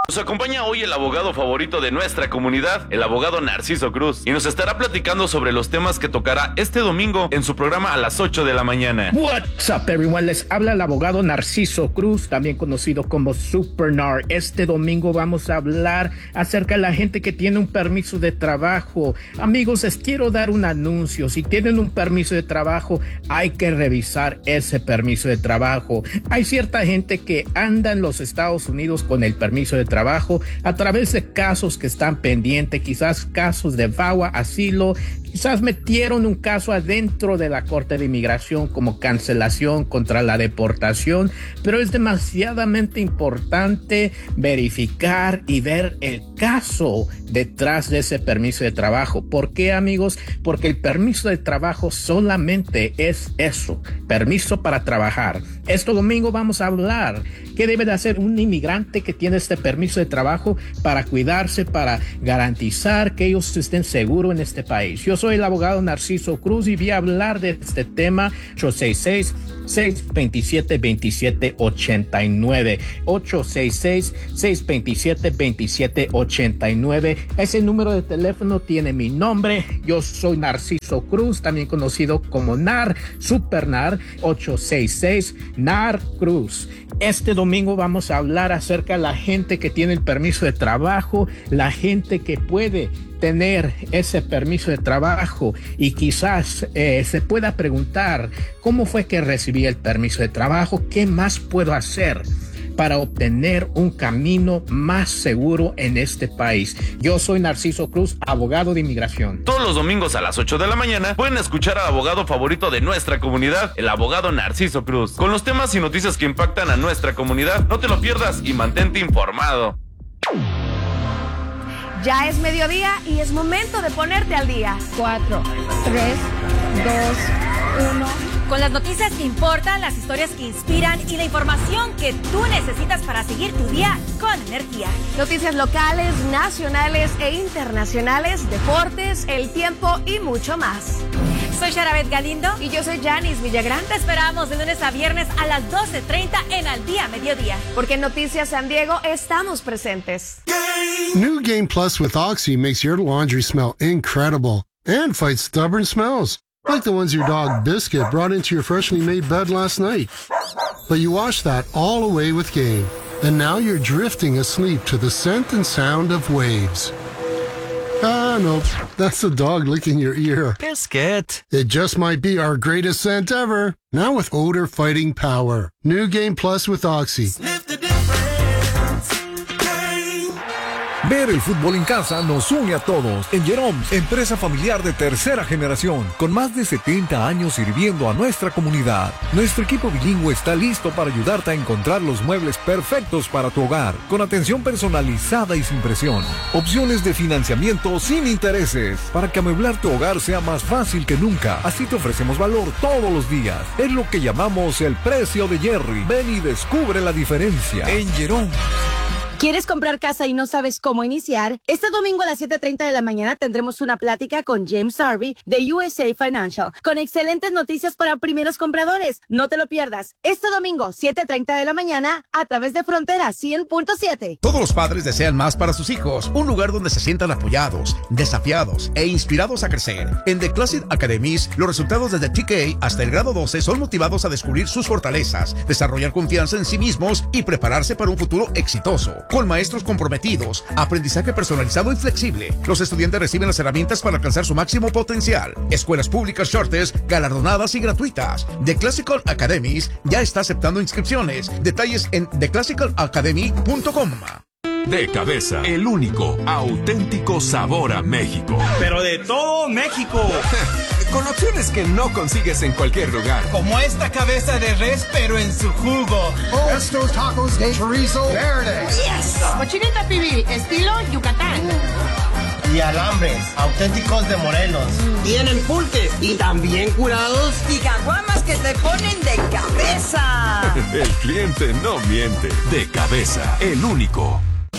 Nos acompaña hoy el abogado favorito de nuestra comunidad, el abogado Narciso Cruz, y nos estará platicando sobre los temas que tocará este domingo en su programa a las 8 de la mañana. What's up, everyone? Les habla el abogado Narciso Cruz, también conocido como SuperNar. Este domingo vamos a hablar acerca de la gente que tiene un permiso de trabajo. Amigos, les quiero dar un anuncio. Si tienen un permiso de trabajo, hay que revisar ese permiso de trabajo. Hay cierta gente que anda en los Estados Unidos con el permiso de trabajo a través de casos que están pendientes, quizás casos de VAWA, asilo, quizás metieron un caso adentro de la Corte de Inmigración como cancelación contra la deportación, pero es demasiadamente importante verificar y ver el caso detrás de ese permiso de trabajo. ¿Por qué, amigos? Porque el permiso de trabajo solamente es eso, permiso para trabajar. Este domingo vamos a hablar qué debe de hacer un inmigrante que tiene este permiso de trabajo para cuidarse, para garantizar que ellos estén seguros en este país. Yo soy el abogado Narciso Cruz y voy a hablar de este tema. 866-627-2789. 866-627-2789. Ese número de teléfono tiene mi nombre. Yo soy Narciso Cruz, también conocido como NAR, SuperNAR. 866-NAR Cruz. Este domingo vamos a hablar acerca de la gente que tiene el permiso de trabajo, la gente que puede tener ese permiso de trabajo y quizás se pueda preguntar cómo fue que recibí el permiso de trabajo, qué más puedo hacer para obtener un camino más seguro en este país. Yo soy Narciso Cruz, abogado de inmigración. Todos los domingos a las 8 de la mañana pueden escuchar al abogado favorito de nuestra comunidad, el abogado Narciso Cruz, con los temas y noticias que impactan a nuestra comunidad. No te lo pierdas y mantente informado. Ya es mediodía y es momento de ponerte al día. 4, 3, 2, 1... Con las noticias que importan, las historias que inspiran y la información que tú necesitas para seguir tu día con energía. Noticias locales, nacionales e internacionales, deportes, el tiempo y mucho más. Soy Sharabet Galindo y yo soy Janice Villagrán. Te esperamos de lunes a viernes a las 12:30 en Al Día Mediodía. Porque en Noticias San Diego estamos presentes. New Game Plus with Oxy makes your laundry smell incredible and fights stubborn smells. Like the ones your dog Biscuit brought into your freshly made bed last night. But you washed that all away with Game, and now you're drifting asleep to the scent and sound of waves. Ah, no, that's the dog licking your ear. Biscuit. It just might be our greatest scent ever. Now with odor-fighting power. New Game Plus with Oxy. Sniff the difference. Ver el fútbol en casa nos une a todos. En Jerome's, empresa familiar de tercera generación, con más de 70 años sirviendo a nuestra comunidad. Nuestro equipo bilingüe está listo para ayudarte a encontrar los muebles perfectos para tu hogar, con atención personalizada y sin presión. Opciones de financiamiento sin intereses, para que amueblar tu hogar sea más fácil que nunca. Así te ofrecemos valor todos los días. Es lo que llamamos el precio de Jerry. Ven y descubre la diferencia. En Jerome's. ¿Quieres comprar casa y no sabes cómo iniciar? Este domingo a las 7:30 de la mañana tendremos una plática con James Harvey de USA Financial, con excelentes noticias para primeros compradores. No te lo pierdas. Este domingo, 7:30 de la mañana, a través de Frontera 100.7. Todos los padres desean más para sus hijos. Un lugar donde se sientan apoyados, desafiados e inspirados a crecer. En The Classic Academies, los resultados desde TK hasta el grado 12 son motivados a descubrir sus fortalezas, desarrollar confianza en sí mismos y prepararse para un futuro exitoso. Con maestros comprometidos, aprendizaje personalizado y flexible, los estudiantes reciben las herramientas para alcanzar su máximo potencial. Escuelas públicas Shortest, galardonadas y gratuitas. The Classical Academies ya está aceptando inscripciones. Detalles en theclassicalacademy.com. De Cabeza, el único, auténtico sabor a México. Pero de todo México. Con opciones que no consigues en cualquier lugar. Como esta cabeza de res, pero en su jugo. Estos tacos de chorizo verde. Yes. Cochinita pibil, estilo Yucatán. Y alambres, auténticos de Morelos. Tienen pulques y también curados. Y caguamas que te ponen de cabeza. El cliente no miente. De Cabeza, el único.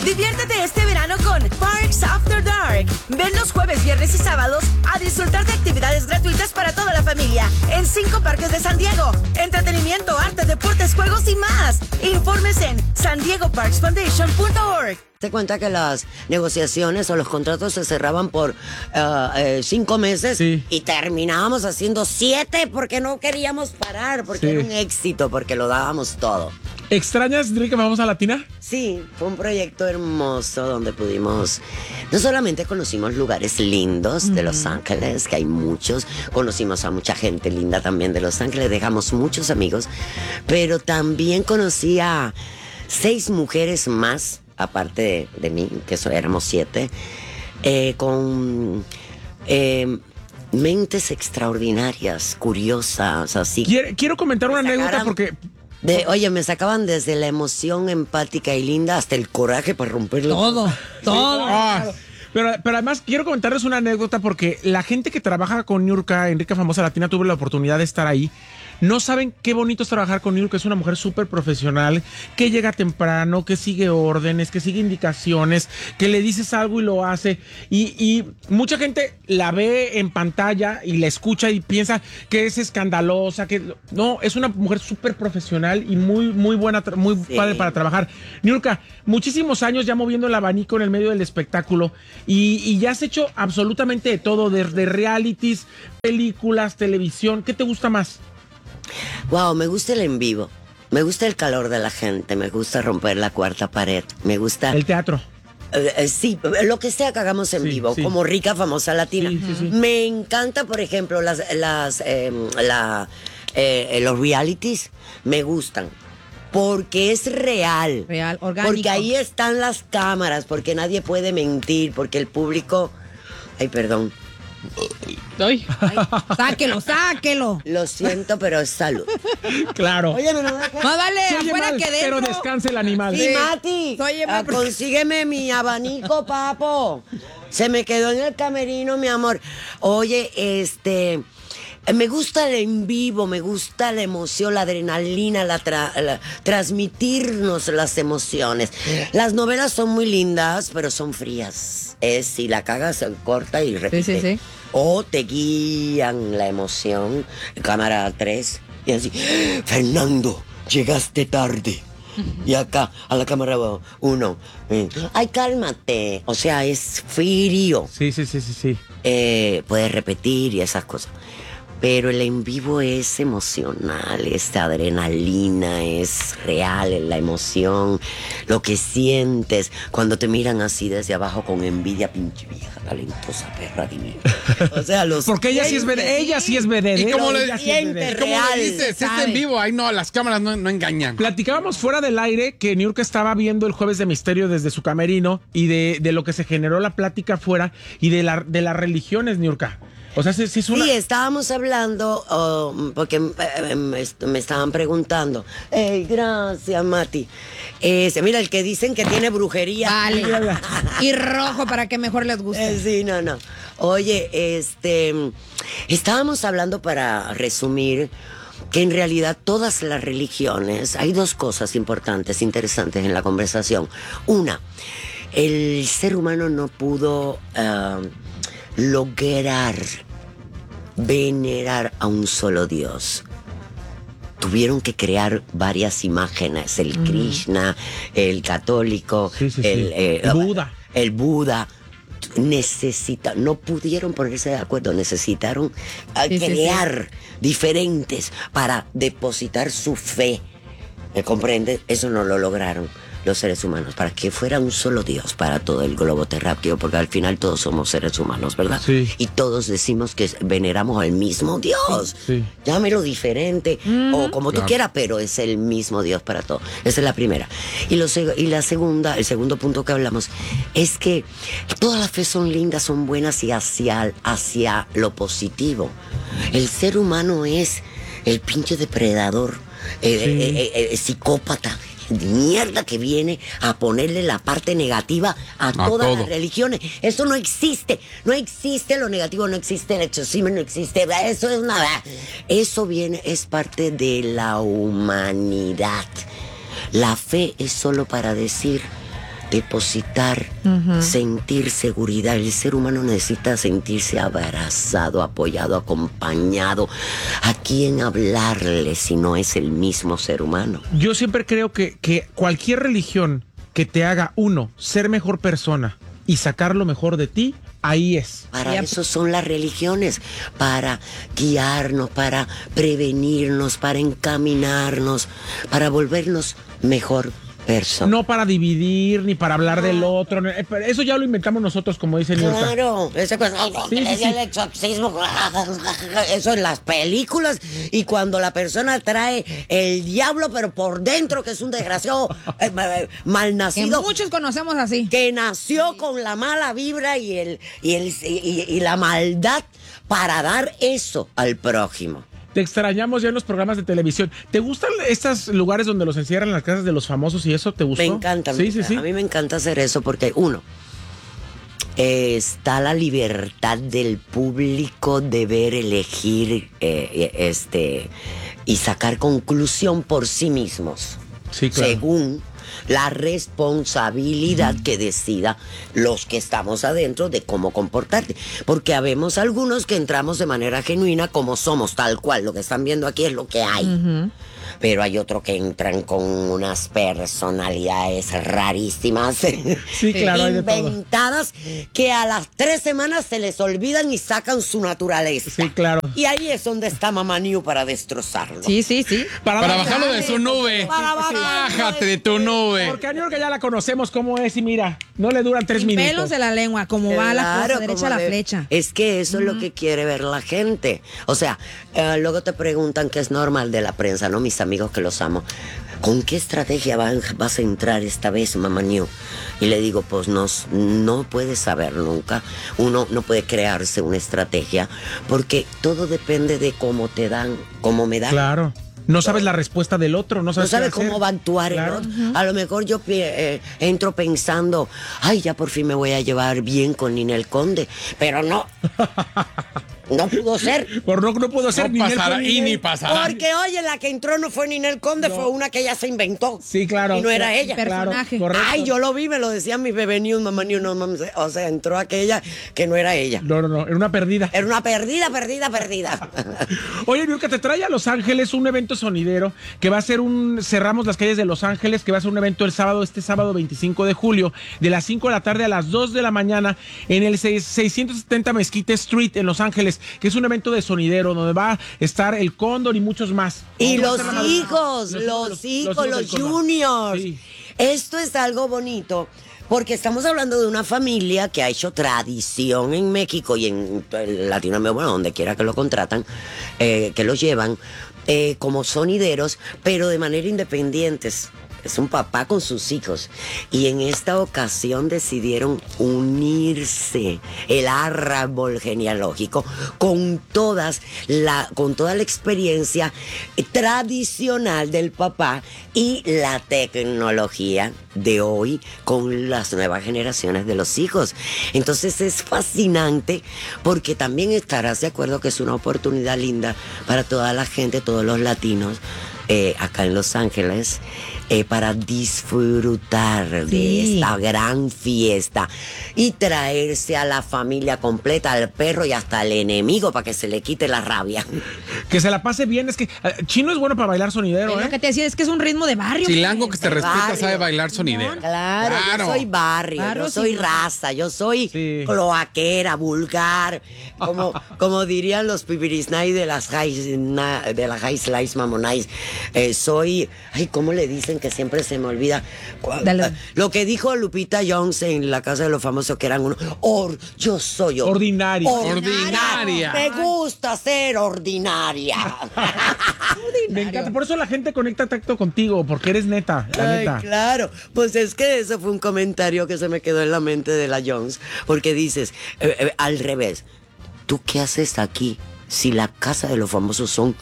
Diviértete este verano con Parks After Dark. Ven los jueves, viernes y sábados a disfrutar de actividades gratuitas para toda la familia en 5 parques de San Diego. Entretenimiento, arte, deportes, juegos y más. Informes en SanDiegoParksFoundation.org. Te cuenta que las negociaciones o los contratos se cerraban por 5 meses y terminábamos haciendo 7 porque no queríamos parar, porque era un éxito, porque lo dábamos todo. ¿Extrañas Rica Famosa Latina? Sí, fue un proyecto hermoso donde pudimos, no solamente conocimos lugares lindos de Los Ángeles, que hay muchos, conocimos a mucha gente linda también de Los Ángeles, dejamos muchos amigos, pero también conocí a 6 mujeres más, aparte de mí, que éramos 7, con mentes extraordinarias, curiosas, así. Quiero comentar una anécdota porque... Oye, me sacaban desde la emoción empática y linda hasta el coraje para romperlo. Todo. Pero además quiero comentarles una anécdota porque la gente que trabaja con Niurka, Enrique Famosa Latina, tuve la oportunidad de estar ahí. No saben qué bonito es trabajar con Niurka. Es una mujer súper profesional, que llega temprano, que sigue órdenes, que sigue indicaciones, que le dices algo y lo hace. Y mucha gente la ve en pantalla y la escucha y piensa que es escandalosa, que no, es una mujer súper profesional y muy buena, muy padre para trabajar. Niurka, muchísimos años ya moviendo el abanico en el medio del espectáculo y ya has hecho absolutamente de todo, desde realities, películas, televisión. ¿Qué te gusta más? Wow, me gusta el en vivo, me gusta el calor de la gente, me gusta romper la cuarta pared, me gusta... El teatro. Sí, lo que sea que hagamos en vivo, como Rica Famosa Latina. Me encanta, por ejemplo, los realities, me gustan. Porque es real. Real, orgánico. Porque ahí están las cámaras, porque nadie puede mentir, porque el público... Ay, perdón. Ay, sáquelo. Lo siento, pero es salud. Claro. Oye, no vale, afuera que dentro. Pero descanse el animal. Sí, Mati, consígueme mi abanico, papo. Se me quedó en el camerino, mi amor. Oye, me gusta el en vivo, me gusta la emoción, la adrenalina, transmitirnos las emociones. Las novelas son muy lindas, pero son frías. Si la cagas, se corta y repite. Sí. O te guían la emoción, cámara 3, y así, Fernando, llegaste tarde. Y acá, a la cámara 1, ay, cálmate. O sea, es frío. Sí. Puedes repetir y esas cosas. Pero el en vivo es emocional, es adrenalina, es real, la emoción, lo que sientes cuando te miran así desde abajo con envidia, pinche vieja, talentosa, perra divina. O sea, porque ella sí es vedette. Y como le real, dices, es en vivo, ahí no, las cámaras no engañan. Platicábamos fuera del aire que Niurka estaba viendo el Jueves de Misterio desde su camerino y de lo que se generó la plática afuera y de las religiones, Niurka. O sea, sí, es una... Sí, estábamos hablando, porque me estaban preguntando. Gracias, Mati. Mira, el que dicen que tiene brujería. Vale. Y rojo para que mejor les guste. Sí, no. Oye, estábamos hablando, para resumir, que en realidad todas las religiones, hay 2 cosas importantes, interesantes en la conversación. Una, el ser humano no pudo lograr venerar a un solo Dios. Tuvieron que crear varias imágenes, el Krishna, el católico, el Buda. El Buda. No pudieron ponerse de acuerdo, necesitaron crear diferentes para depositar su fe. ¿Me comprende? Eso no lo lograron los seres humanos, para que fuera un solo Dios para todo el globo terráqueo, porque al final todos somos seres humanos, ¿verdad? Sí. Y todos decimos que veneramos al mismo Dios. Sí. Llámelo diferente o como tú quieras, pero es el mismo Dios para todos. Esa es la primera. Y la segunda, el segundo punto que hablamos, es que todas las fe son lindas, son buenas y hacia lo positivo. El ser humano es el pinche depredador, psicópata, mierda, que viene a ponerle la parte negativa a todas las religiones. Eso no existe lo negativo, no existe el exorcismo, no existe, eso es nada. Eso es parte de la humanidad. La fe es solo para decir depositar, sentir seguridad. El ser humano necesita sentirse abrazado, apoyado, acompañado. ¿A quién hablarle si no es el mismo ser humano? Yo siempre creo que cualquier religión que te haga ser mejor persona y sacar lo mejor de ti, ahí es. Para eso son las religiones, para guiarnos, para prevenirnos, para encaminarnos, para volvernos mejor persona. No para dividir, ni para hablar del otro. Eso ya lo inventamos nosotros, como dice Niurka. Claro, el exorcismo, eso en las películas, y cuando la persona trae el diablo, pero por dentro, que es un desgraciado malnacido. Que muchos conocemos así. Que nació con la mala vibra y la maldad para dar eso al prójimo. Te extrañamos ya en los programas de televisión. ¿Te gustan estos lugares donde los encierran en las casas de los famosos y eso? ¿Te gustó? Me encanta. Sí. A mí me encanta hacer eso porque, está la libertad del público de ver, elegir, y sacar conclusión por sí mismos. Sí, claro. Según la responsabilidad que decida los que estamos adentro de cómo comportarte. Porque habemos algunos que entramos de manera genuina como somos, tal cual. Lo que están viendo aquí es lo que hay. Pero hay otros que entran con unas personalidades rarísimas, sí, claro, inventadas, que a las 3 semanas se les olvidan y sacan su naturaleza. Sí, claro. Y ahí es donde está Mamá New para destrozarlo. Sí. Para bajarlo de su nube. Bájate de tu nube. Porque a Niurka ya la conocemos cómo es y mira, no le duran 3 minutos. Pelos de la lengua, como va la cosa, derecha a la flecha. Es que eso es lo que quiere ver la gente. O sea, luego te preguntan qué es normal de la prensa, ¿no? Mis amigos que los amo. ¿Con qué estrategia vas a entrar esta vez, Mamá New? Y le digo, pues no puedes saber nunca. Uno no puede crearse una estrategia porque todo depende de cómo me dan. Claro. No sabes la respuesta del otro, no sabes cómo va a actuar el otro. A lo mejor yo entro pensando, ay, ya por fin me voy a llevar bien con Ninel Conde, pero no. No pudo ser. No pudo ser. No pasará y ni pasará. Porque, oye, la que entró no fue Ninel Conde, fue una que ella se inventó. Sí, claro. Y no era ella. Personaje. Claro, ay, yo lo vi, me lo decían mis bebé news, Mamá New, no mames. O sea, entró aquella que no era ella. No, era una perdida. Era una perdida. Oye, Niurka, te trae a Los Ángeles un evento sonidero que va a ser cerramos las calles de Los Ángeles, que va a ser un evento este sábado 25 de julio, de las 5 de la tarde a las 2 de la mañana, en el 670 Mesquite Street en Los Ángeles, que es un evento de sonidero donde va a estar el Cóndor y muchos más. Y los hijos, los juniors. Sí. Esto es algo bonito. Porque estamos hablando de una familia que ha hecho tradición en México y en Latinoamérica, bueno, donde quiera que lo contratan, que lo llevan como sonideros, pero de manera independientes. Es un papá con sus hijos. Y en esta ocasión decidieron unirse el árbol genealógico con toda la experiencia tradicional del papá y la tecnología de hoy con las nuevas generaciones de los hijos. Entonces es fascinante porque también estarás de acuerdo que es una oportunidad linda para toda la gente, todos los latinos acá en Los Ángeles, para disfrutar de esta gran fiesta y traerse a la familia completa, al perro y hasta al enemigo para que se le quite la rabia. Que se la pase bien. Es que Chino es bueno para bailar sonidero, Lo que te decía es que es un ritmo de barrio. Chilango que te respeta sabe bailar sonidero. Claro, yo soy barrio, yo soy raza, yo soy cloaquera, vulgar, como dirían los pipirisnay de la High Slice Mamonais. Soy, ¿cómo le dicen? Que siempre se me olvida. Lo que dijo Lupita Jones en La Casa de los Famosos, que eran uno. Yo soy ordinaria. Me gusta ser ordinaria. Me encanta. Por eso la gente conecta tacto contigo, porque eres neta, neta. Claro. Pues es que eso fue un comentario que se me quedó en la mente de la Jones. Porque dices, al revés, ¿tú qué haces aquí si La Casa de los Famosos son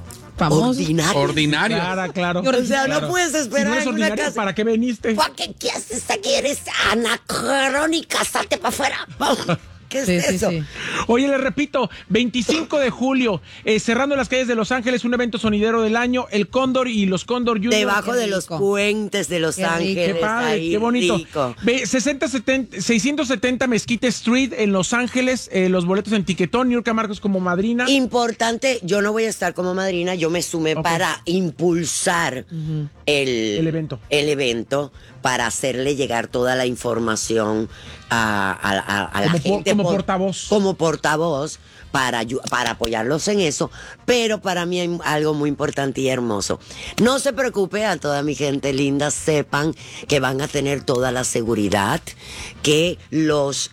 ordinario? Claro. O sea, no puedes esperar si no es en una casa. ¿Para qué viniste? ¿Qué haces aquí? Eres anacrónica, salte para afuera. ¿Qué es eso? Sí. Oye, les repito, 25 de julio, cerrando las calles de Los Ángeles, un evento sonidero del año, el Cóndor y los Cóndor Juniors. Debajo de los puentes de Los Ángeles. Qué padre, ahí, qué bonito. Rico. 670 Mesquite Street en Los Ángeles, los boletos en Tiquetón, Niurka Marcos como madrina. Importante, yo no voy a estar como madrina, yo me sumé para impulsar el evento para hacerle llegar toda la información a la gente. Como portavoz. Como portavoz. Para apoyarlos en eso, pero para mí hay algo muy importante y hermoso. No se preocupe, a toda mi gente linda, sepan que van a tener toda la seguridad que los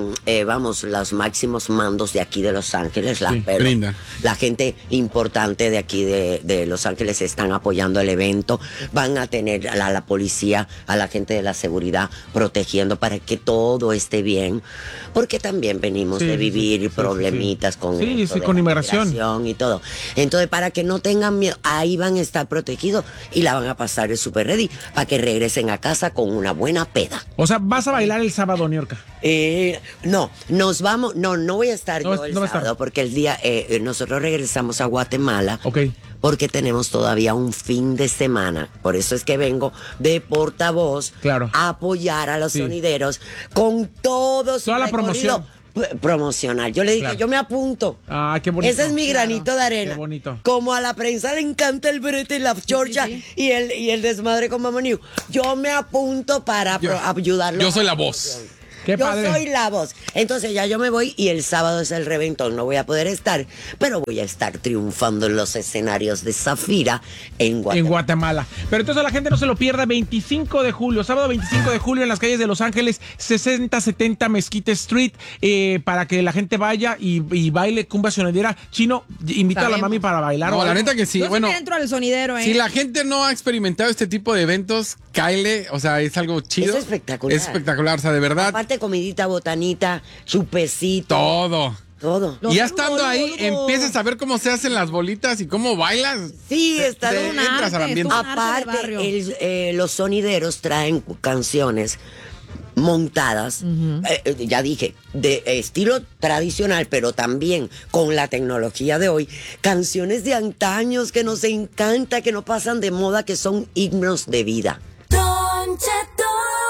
máximos mandos de aquí de Los Ángeles, la gente importante de aquí de Los Ángeles están apoyando el evento, van a tener a la policía, a la gente de la seguridad protegiendo para que todo esté bien, porque también venimos de vivir problemitas con inmigración y todo. Entonces, para que no tengan miedo, ahí van a estar protegidos y la van a pasar el super ready para que regresen a casa con una buena peda. O sea, ¿vas a bailar el sábado, Niurka? No voy a estar yo el sábado porque el día nosotros regresamos a Guatemala. Porque tenemos todavía un fin de semana. Por eso es que vengo de portavoz a apoyar a los sonideros con toda la promoción promocional. Yo le dije, yo me apunto. Qué bonito. Ese es mi granito de arena. Qué bonito. Como a la prensa le encanta el brete y la chorcha y el desmadre con Mamá New. Yo me apunto para ayudarlo. Yo soy la voz. Soy la voz. Entonces ya yo me voy y el sábado es el reventón. No voy a poder estar, pero voy a estar triunfando en los escenarios de Zafira en Guatemala. Pero entonces la gente no se lo pierda. 25 de julio, sábado 25 de julio en las calles de Los Ángeles, 6070 Mesquite Street, para que la gente vaya y baile cumbia sonidera. Chino, invita a la mami para bailar. No, la neta que sí. Yo bueno, entro al sonidero, si la gente no ha experimentado este tipo de eventos, cáele, o sea, es algo chido. Es espectacular. Es espectacular, o sea, de verdad. Aparte, comidita, botanita, chupecito. Todo. Y ya estando ahí, empiezas a ver cómo se hacen las bolitas y cómo bailas. Sí, entras al ambiente. Aparte, los sonideros traen canciones montadas, ya dije, de estilo tradicional, pero también con la tecnología de hoy, canciones de antaños que nos encanta, que no pasan de moda, que son himnos de vida. Don Cheto.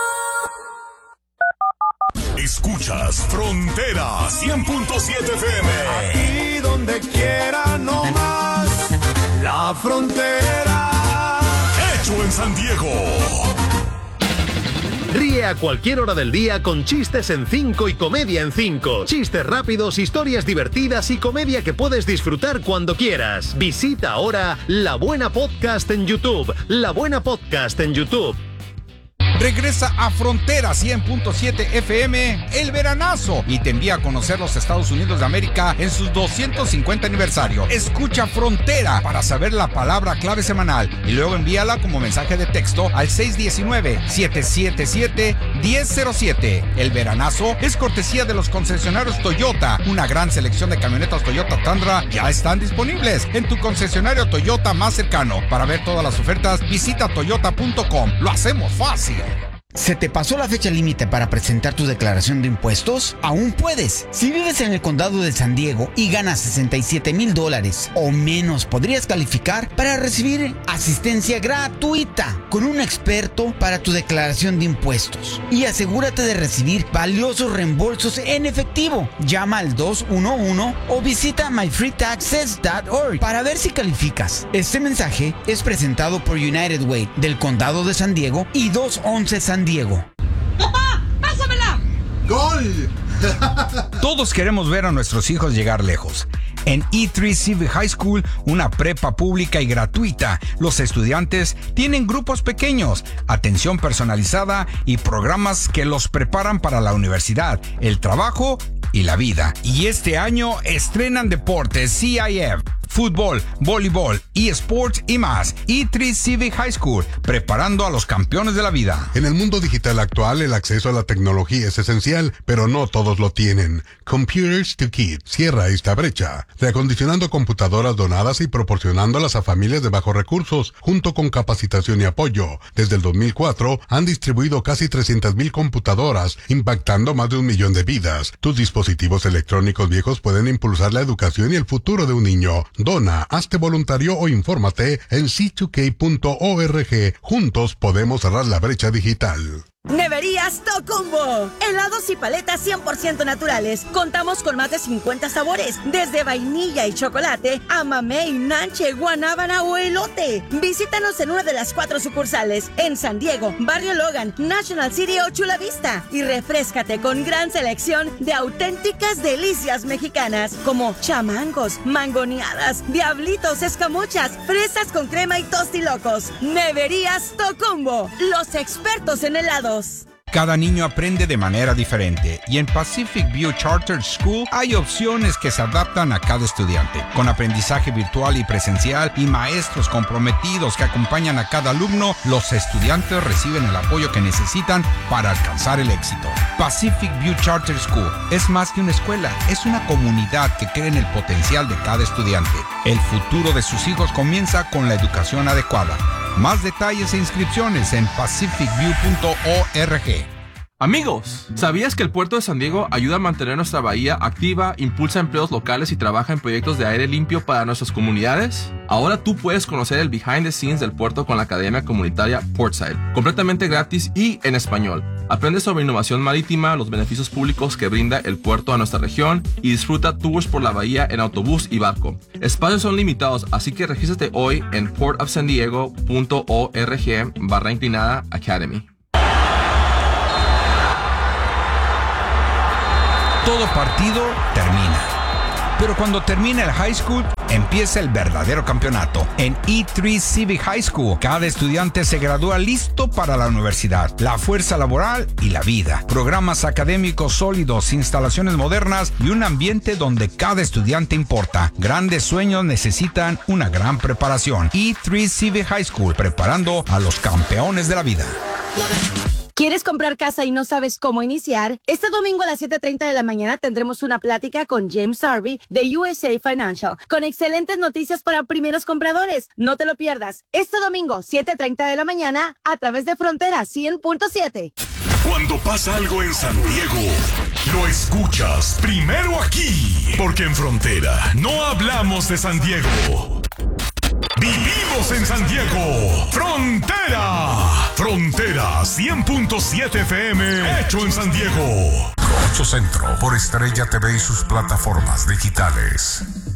Escuchas Frontera 100.7 FM. Aquí donde quiera, no más. La Frontera. Hecho en San Diego. Ríe a cualquier hora del día con Chistes en 5 y Comedia en 5. Chistes rápidos, historias divertidas y comedia que puedes disfrutar cuando quieras. Visita ahora La Buena Podcast en YouTube. La Buena Podcast en YouTube. Regresa a Frontera 100.7 FM el veranazo y te envía a conocer los Estados Unidos de América en sus 250 aniversario. Escucha Frontera para saber la palabra clave semanal y luego envíala como mensaje de texto al 619-777-1007. El veranazo es cortesía de los concesionarios Toyota. Una gran selección de camionetas Toyota Tundra ya están disponibles en tu concesionario Toyota más cercano. Para ver todas las ofertas, visita toyota.com. Lo hacemos fácil. ¿Se te pasó la fecha límite para presentar tu declaración de impuestos? Aún puedes. Si vives en el condado de San Diego y ganas $67,000 o menos, podrías calificar para recibir asistencia gratuita con un experto para tu declaración de impuestos. Y asegúrate de recibir valiosos reembolsos en efectivo. Llama al 211 o visita myfreetaxes.org para ver si calificas. Este mensaje es presentado por United Way del condado de San Diego y 211 San Diego. ¡Papá! ¡Pásamela! ¡Gol! Todos queremos ver a nuestros hijos llegar lejos. En E3 Civic High School, una prepa pública y gratuita, los estudiantes tienen grupos pequeños, atención personalizada y programas que los preparan para la universidad, el trabajo y la vida. Y este año estrenan deportes CIF, fútbol, voleibol, eSports y más. E3 Civic High School, preparando a los campeones de la vida. En el mundo digital actual, el acceso a la tecnología es esencial, pero no todos lo tienen. Computers to Kids cierra esta brecha, reacondicionando computadoras donadas y proporcionándolas a familias de bajos recursos, junto con capacitación y apoyo. Desde el 2004, han distribuido casi 300,000 computadoras, impactando más de 1 millón de vidas. Tus dispositivos electrónicos viejos pueden impulsar la educación y el futuro de un niño. Dona, hazte voluntario o infórmate en c2k.org. Juntos podemos cerrar la brecha digital. Neverías Tocumbo. Helados y paletas 100% naturales. Contamos con más de 50 sabores, desde vainilla y chocolate a mamey, nanche, guanábana o elote. Visítanos en una de las 4 sucursales, en San Diego, Barrio Logan, National City o Chula Vista. Y refréscate con gran selección de auténticas delicias mexicanas, como chamangos, mangoneadas, diablitos, escamuchas, fresas con crema y tostilocos. Neverías Tocumbo, los expertos en helados. Cada niño aprende de manera diferente y en Pacific View Charter School hay opciones que se adaptan a cada estudiante. Con aprendizaje virtual y presencial y maestros comprometidos que acompañan a cada alumno, los estudiantes reciben el apoyo que necesitan para alcanzar el éxito. Pacific View Charter School es más que una escuela, es una comunidad que cree en el potencial de cada estudiante. El futuro de sus hijos comienza con la educación adecuada. Más detalles e inscripciones en pacificview.org. Amigos, ¿sabías que el puerto de San Diego ayuda a mantener nuestra bahía activa, impulsa empleos locales y trabaja en proyectos de aire limpio para nuestras comunidades? Ahora tú puedes conocer el behind the scenes del puerto con la Academia Comunitaria Portside, completamente gratis y en español. Aprende sobre innovación marítima, los beneficios públicos que brinda el puerto a nuestra región y disfruta tours por la bahía en autobús y barco. Espacios son limitados, así que regístrate hoy en portofsandiego.org/academy. Todo partido termina. Pero cuando termina el high school, empieza el verdadero campeonato. En E3 Civic High School, cada estudiante se gradúa listo para la universidad, la fuerza laboral y la vida. Programas académicos sólidos, instalaciones modernas y un ambiente donde cada estudiante importa. Grandes sueños necesitan una gran preparación. E3 Civic High School, preparando a los campeones de la vida. ¿Quieres comprar casa y no sabes cómo iniciar? Este domingo a las 7:30 de la mañana tendremos una plática con James Harvey de USA Financial, con excelentes noticias para primeros compradores. No te lo pierdas. Este domingo, 7:30 de la mañana, a través de Frontera 100.7. Cuando pasa algo en San Diego, lo escuchas primero aquí, porque en Frontera no hablamos de San Diego. Vivimos en San Diego. Frontera. Frontera 100.7 FM. Hecho en San Diego. 8 Centro por Estrella TV y sus plataformas digitales.